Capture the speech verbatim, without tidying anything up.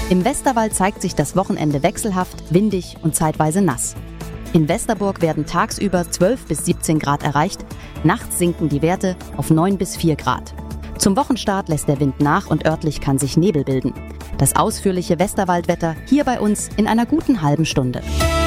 Im Westerwald zeigt sich das Wochenende wechselhaft, windig und zeitweise nass. In Westerburg werden tagsüber zwölf bis siebzehn Grad erreicht, nachts sinken die Werte auf neun bis vier Grad. Zum Wochenstart lässt der Wind nach und örtlich kann sich Nebel bilden. Das ausführliche Westerwaldwetter hier bei uns in einer guten halben Stunde.